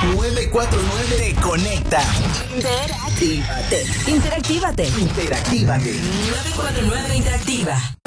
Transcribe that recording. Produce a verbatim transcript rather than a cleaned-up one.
nueve cuatro nueve te conecta. Interactívate. Interactívate. Interactívate. nueve cuatro nueve Interactiva.